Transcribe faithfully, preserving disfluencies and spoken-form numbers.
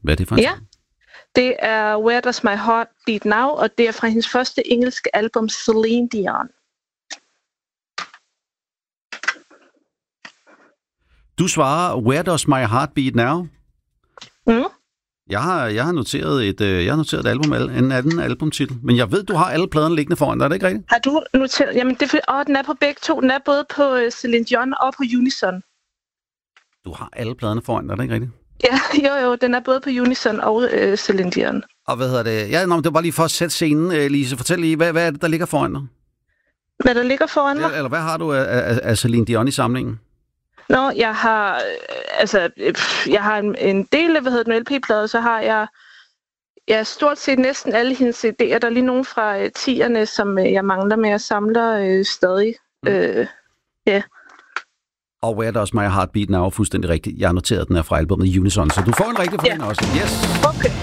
Hvad er det for en Ja, sang? det er Where Does My Heart Beat Now, og det er fra hendes første engelske album, Celine Dion. Du svarer, Where Does My Heart Beat Now? Mm. Jeg har, jeg har noteret et, øh, jeg har noteret et album, en anden albumtitel, men jeg ved, du har alle pladerne liggende foran dig, er det ikke rigtigt? Har du noteret? Jamen, det er, åh, den er på begge to. Den er både på uh, Celine Dion og på Unison. Du har alle pladerne foran dig, er det ikke rigtigt? Ja, jo, jo, den er både på Unison og uh, Celine Dion. Og hvad hedder det? Ja, nå, det var bare lige for at sætte scenen, Lise. Fortæl lige, hvad, hvad er det, der ligger foran dig? Hvad der ligger foran mig? Eller, eller hvad har du af, af, af Celine Dion i samlingen? Nå, jeg har, altså, jeg har en, en del af, hvad hedder den, L P-plade, så har jeg, ja, stort set næsten alle hendes C D'er. Der er lige nogle fra øh, tierne, som øh, jeg mangler, men jeg samler øh, stadig. Mm. Øh, ja. Og Where Does My Heart Beat Now er fuldstændig rigtigt. Jeg har noteret, den er fra albumet Unison, så du får en rigtig for ja. den også. Yes! Okay.